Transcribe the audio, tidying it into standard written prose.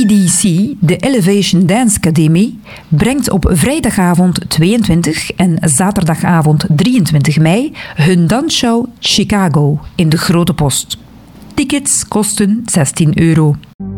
EDC, de Elevation Dance Academy, brengt op vrijdagavond 22 en zaterdagavond 23 mei hun dansshow Chicago in de Grote Post. Tickets kosten €16.